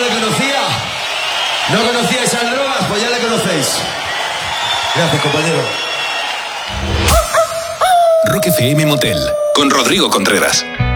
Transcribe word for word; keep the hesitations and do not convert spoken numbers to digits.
le conocía. ¿No conocíais esas drogas? Pues ya le conocéis. Gracias, compañero. Rock F M Motel, con Rodrigo Contreras.